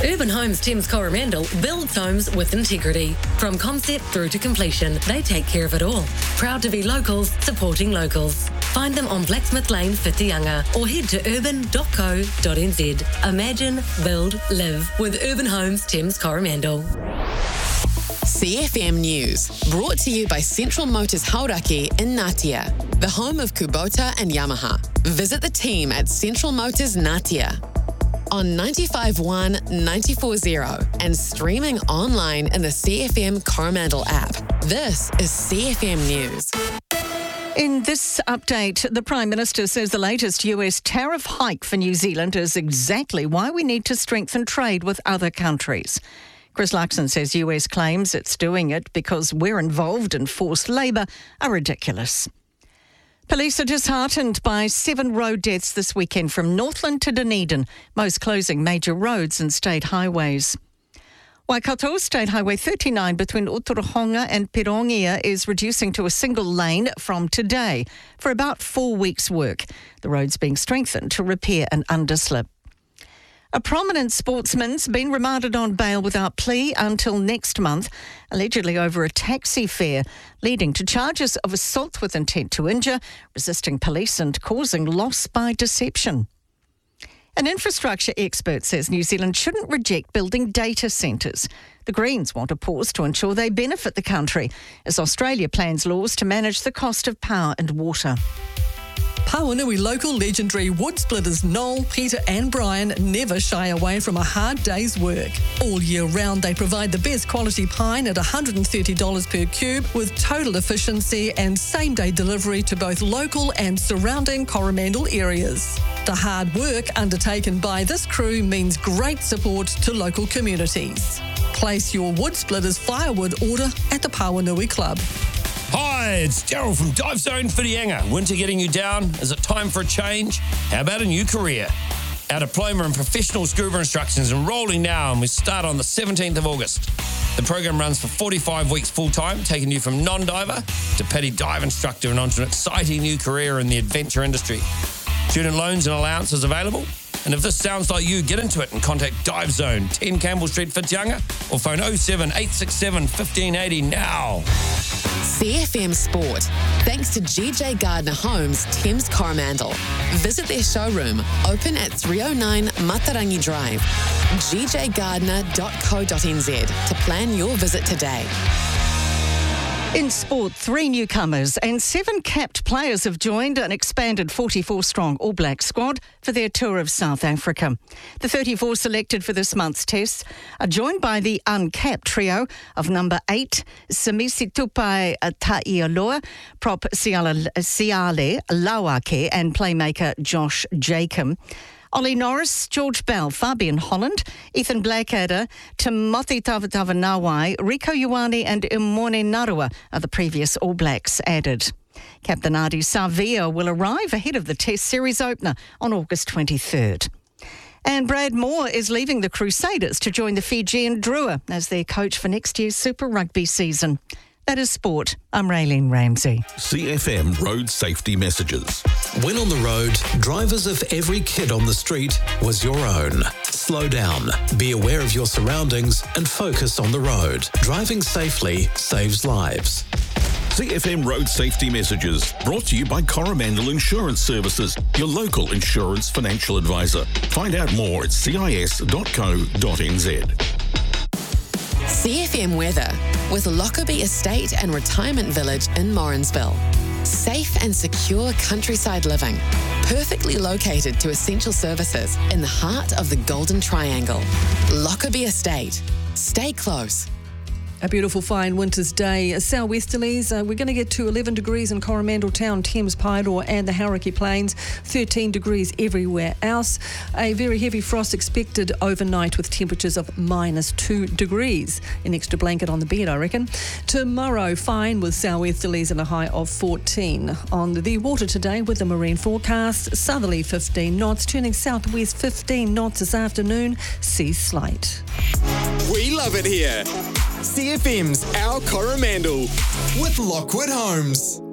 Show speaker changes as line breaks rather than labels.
Urban Homes Thames Coromandel builds homes with integrity. From concept through to completion, they take care of it all. Proud to be locals, supporting locals. Find them on Blacksmith Lane, Whitianga, or head to urban.co.nz. Imagine, build, live with Urban Homes Thames Coromandel.
CFM News, brought to you by Central Motors Hauraki in Ngatea, the home of Kubota and Yamaha. Visit the team at Central Motors Ngatea on 95.1, 94.0 and streaming online in the CFM Coromandel app. This is CFM News.
In this update, the Prime Minister says the latest US tariff hike for New Zealand is exactly why we need to strengthen trade with other countries. Chris Luxon says US claims it's doing it because we're involved in forced labour are ridiculous. Police are disheartened by 7 road deaths this weekend from Northland to Dunedin, most closing major roads and state highways. Waikato State Highway 39 between Otorohanga and Pirongia is reducing to a single lane from today for about 4 weeks' work. The road's being strengthened to repair an underslip. A prominent sportsman's been remanded on bail without plea until next month, allegedly over a taxi fare, leading to charges of assault with intent to injure, resisting police and causing loss by deception. An infrastructure expert says New Zealand shouldn't reject building data centres. The Greens want a pause to ensure they benefit the country, as Australia plans laws to manage the cost of power and water.
Pawanui local legendary wood splitters Noel, Peter and Brian never shy away from a hard day's work. All year round they provide the best quality pine at $130 per cube with total efficiency and same-day delivery to both local and surrounding Coromandel areas. The hard work undertaken by this crew means great support to local communities. Place your wood splitters firewood order at the Pawanui Club.
Hi, it's Daryl from Dive Zone Whitianga. Winter getting you down? Is it time for a change? How about a new career? Our diploma in professional scuba instruction is enrolling now and we start on the 17th of August. The program runs for 45 weeks full-time, taking you from non-diver to petty dive instructor and onto an exciting new career in the adventure industry. Student loans and allowances available. And if this sounds like you, get into it and contact Dive Zone, 10 Campbell Street, Whitianga, or phone 07867 1580 now.
CFM Sport, thanks to GJ Gardner Homes, Thames Coromandel. Visit their showroom, open at 309 Matarangi Drive, gjgardner.co.nz to plan your visit today.
In sport, 3 newcomers and 7 capped players have joined an expanded 44-strong All Black squad for their tour of South Africa. The 34 selected for this month's tests are joined by the uncapped trio of number 8, Samisi Tupai Ta'ialoa, prop Siale Lauake and playmaker Josh Jacob. Ollie Norris, George Bell, Fabian Holland, Ethan Blackadder, Timothy Tavatavanawai, Rico Ioane and Imone Narua are the previous All Blacks added. Captain Adi Savia will arrive ahead of the Test Series opener on August 23rd. And Brad Moore is leaving the Crusaders to join the Fijian Drua as their coach for next year's Super Rugby season. That is sport. I'm Raylene Ramsey.
CFM Road Safety Messages.
When on the road, drivers of every kid on the street was your own. Slow down, be aware of your surroundings and focus on the road. Driving safely saves lives.
CFM Road Safety Messages, brought to you by Coromandel Insurance Services, your local insurance financial advisor. Find out more at cis.co.nz.
CFM weather with Lockerbie Estate and Retirement Village in Morrinsville. Safe and secure countryside living, perfectly located to essential services in the heart of the Golden Triangle. Lockerbie Estate. Stay close.
A beautiful fine winter's day. Southwesterlies, we're going to get to 11 degrees in Coromandel Town, Thames Paeroa and the Hauraki Plains, 13 degrees everywhere else. A very heavy frost expected overnight with temperatures of -2 degrees. An extra blanket on the bed, I reckon. Tomorrow, fine with southwesterlies and a high of 14. On the water today with the marine forecast, southerly 15 knots, turning southwest 15 knots this afternoon, sea slight.
We love it here. CFM's Our Coromandel with Lockwood Homes.